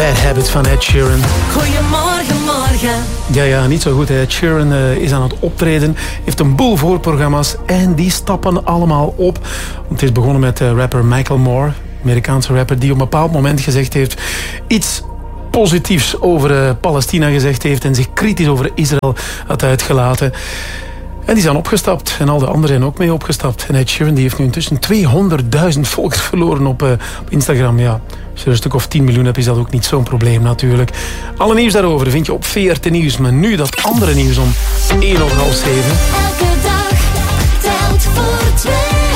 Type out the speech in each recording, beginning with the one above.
Bad Habit van Ed Sheeran. Goedemorgen, morgen. Ja, niet zo goed. Ed Sheeran is aan het optreden, heeft een boel voorprogramma's en die stappen allemaal op. Het is begonnen met rapper Michael Moore, Amerikaanse rapper, die op een bepaald moment gezegd heeft iets positiefs over Palestina gezegd heeft en zich kritisch over Israël had uitgelaten. En die zijn opgestapt. En al de anderen zijn ook mee opgestapt. En Ed Sheeran die heeft nu intussen 200.000 volgers verloren op Instagram. Ja, als je er een stuk of 10 miljoen hebt, is dat ook niet zo'n probleem natuurlijk. Alle nieuws daarover vind je op VRT Nieuws. Maar nu dat andere nieuws om 1:30. Elke dag telt voor 2.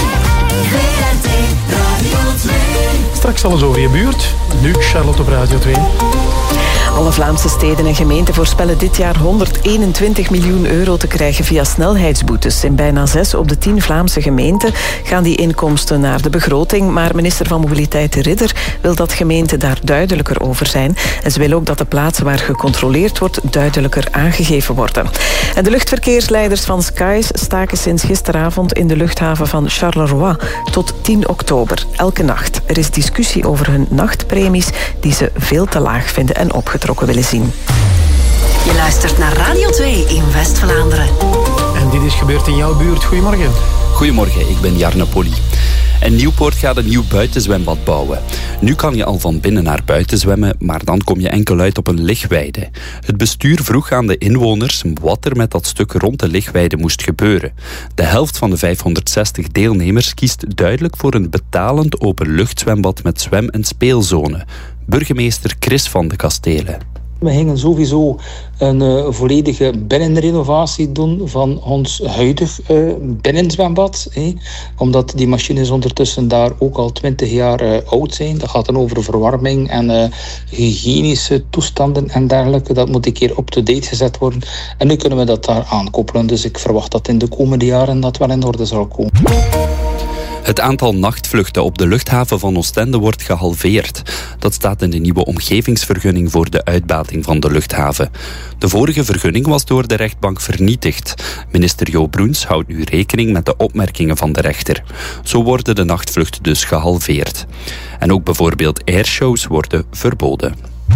VRT Radio 2. Straks alles over je buurt. Nu Charlotte op Radio 2. Alle Vlaamse steden en gemeenten voorspellen dit jaar 121 miljoen euro te krijgen via snelheidsboetes. In bijna 6 op de 10 Vlaamse gemeenten gaan die inkomsten naar de begroting. Maar minister van Mobiliteit De Ridder wil dat gemeenten daar duidelijker over zijn. En ze wil ook dat de plaatsen waar gecontroleerd wordt duidelijker aangegeven worden. En de luchtverkeersleiders van Skies staken sinds gisteravond in de luchthaven van Charleroi tot 10 oktober. Elke nacht. Er is discussie over hun nachtpremies die ze veel te laag vinden en opgetrokken willen zien. Je luistert naar Radio 2 in West-Vlaanderen. En dit is gebeurd in jouw buurt. Goedemorgen. Goedemorgen, ik ben Jarne Polly. En Nieuwpoort gaat een nieuw buitenzwembad bouwen. Nu kan je al van binnen naar buiten zwemmen, maar dan kom je enkel uit op een ligweide. Het bestuur vroeg aan de inwoners wat er met dat stuk rond de ligweide moest gebeuren. De helft van de 560 deelnemers kiest duidelijk voor een betalend openluchtzwembad met zwem- en speelzone. Burgemeester Chris van de Kastelen. We gingen sowieso een volledige binnenrenovatie doen van ons huidig binnenzwembad. Omdat die machines ondertussen daar ook al 20 jaar oud zijn. Dat gaat dan over verwarming en hygiënische toestanden en dergelijke. Dat moet een keer up-to-date gezet worden. En nu kunnen we dat daar aankoppelen. Dus ik verwacht dat in de komende jaren dat wel in orde zal komen. Het aantal nachtvluchten op de luchthaven van Oostende wordt gehalveerd. Dat staat in de nieuwe omgevingsvergunning voor de uitbating van de luchthaven. De vorige vergunning was door de rechtbank vernietigd. Minister Jo Broens houdt nu rekening met de opmerkingen van de rechter. Zo worden de nachtvluchten dus gehalveerd. En ook bijvoorbeeld airshows worden verboden.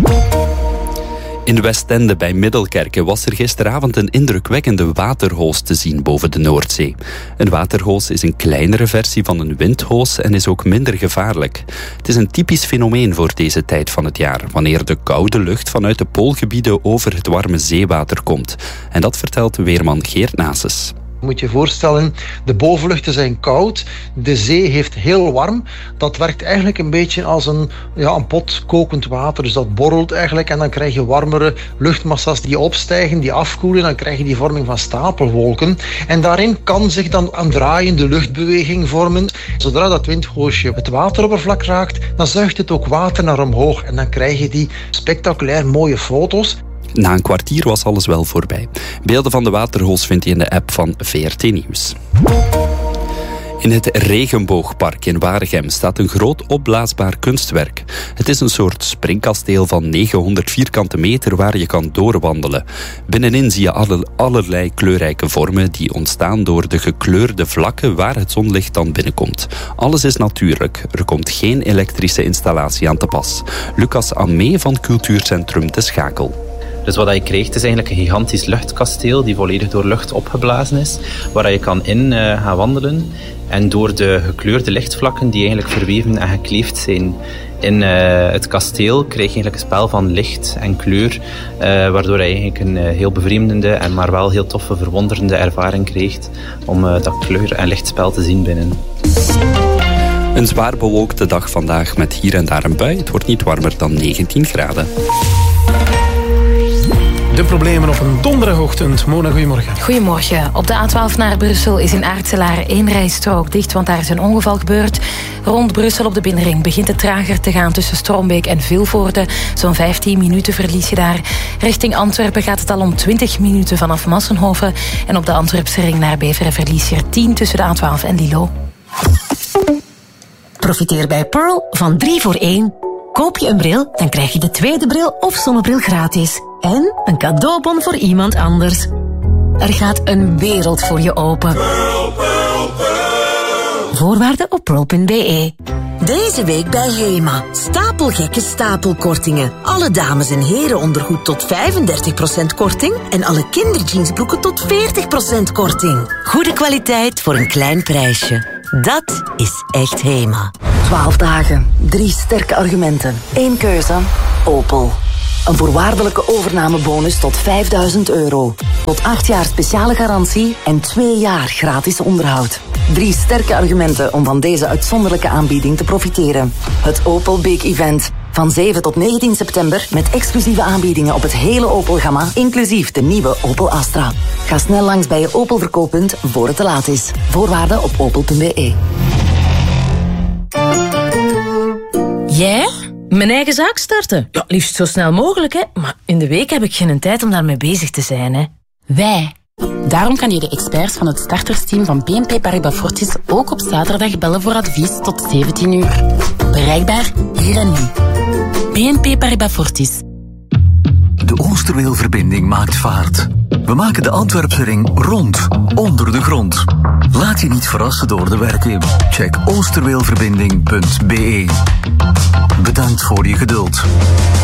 In Westende bij Middelkerke was er gisteravond een indrukwekkende waterhoos te zien boven de Noordzee. Een waterhoos is een kleinere versie van een windhoos en is ook minder gevaarlijk. Het is een typisch fenomeen voor deze tijd van het jaar, wanneer de koude lucht vanuit de poolgebieden over het warme zeewater komt. En dat vertelt weerman Geert Nases. Je moet je voorstellen, de bovenluchten zijn koud, de zee heeft heel warm. Dat werkt eigenlijk een beetje als een pot kokend water. Dus dat borrelt eigenlijk en dan krijg je warmere luchtmassa's die opstijgen, die afkoelen. Dan krijg je die vorming van stapelwolken. En daarin kan zich dan een draaiende luchtbeweging vormen. Zodra dat windhoosje het wateroppervlak raakt, dan zuigt het ook water naar omhoog. En dan krijg je die spectaculair mooie foto's. Na een kwartier was alles wel voorbij. Beelden van de waterhoos vindt je in de app van VRT Nieuws. In het Regenboogpark in Waregem staat een groot opblaasbaar kunstwerk. Het is een soort springkasteel van 900 vierkante meter waar je kan doorwandelen. Binnenin zie je allerlei kleurrijke vormen die ontstaan door de gekleurde vlakken waar het zonlicht dan binnenkomt. Alles is natuurlijk. Er komt geen elektrische installatie aan te pas. Lucas Ammee van Cultuurcentrum De Schakel. Dus wat je krijgt is eigenlijk een gigantisch luchtkasteel die volledig door lucht opgeblazen is, waar je kan in gaan wandelen. En door de gekleurde lichtvlakken die eigenlijk verweven en gekleefd zijn in het kasteel, krijg je eigenlijk een spel van licht en kleur, waardoor je eigenlijk een heel bevreemdende en maar wel heel toffe, verwonderende ervaring krijgt om dat kleur- en lichtspel te zien binnen. Een zwaar bewolkte dag vandaag met hier en daar een bui. Het wordt niet warmer dan 19 graden. De problemen op een donderdagochtend. Mona, goedemorgen. Goedemorgen. Op de A12 naar Brussel is in Aartselaar 1 rijstrook dicht, want daar is een ongeval gebeurd. Rond Brussel op de binnenring begint het trager te gaan tussen Strombeek en Vilvoorde. Zo'n 15 minuten verlies je daar. Richting Antwerpen gaat het al om 20 minuten vanaf Massenhoven. En op de Antwerpse ring naar Beveren verlies je 10 tussen de A12 en Lilo. Profiteer bij Pearl van 3 voor 1. Koop je een bril, dan krijg je de tweede bril of zonnebril gratis. En een cadeaubon voor iemand anders. Er gaat een wereld voor je open. Voorwaarden op pearl.be. Deze week bij HEMA. Stapelgekke stapelkortingen. Alle dames- en herenondergoed tot 35% korting. En alle kinderjeansbroeken tot 40% korting. Goede kwaliteit voor een klein prijsje. Dat is echt HEMA. 12 dagen, 3 sterke argumenten. 1 keuze, Opel. Een voorwaardelijke overnamebonus tot €5.000. Tot 8 jaar speciale garantie en 2 jaar gratis onderhoud. 3 sterke argumenten om van deze uitzonderlijke aanbieding te profiteren. Het Opel Big Event. Van 7 tot 19 september met exclusieve aanbiedingen op het hele Opel-gamma, inclusief de nieuwe Opel Astra. Ga snel langs bij je Opel-verkooppunt voor het te laat is. Voorwaarden op opel.be. Jij? Mijn eigen zaak starten? Ja, liefst zo snel mogelijk, hè. Maar in de week heb ik geen tijd om daarmee bezig te zijn, hè. Wij. Daarom kan je de experts van het startersteam van BNP Paribas Fortis ook op zaterdag bellen voor advies tot 17 uur. Bereikbaar hier en nu. BNP Paribas Fortis. De Oosterweelverbinding maakt vaart. We maken de Antwerpse ring rond, onder de grond. Laat je niet verrassen door de werken. Check oosterweelverbinding.be. Bedankt voor je geduld.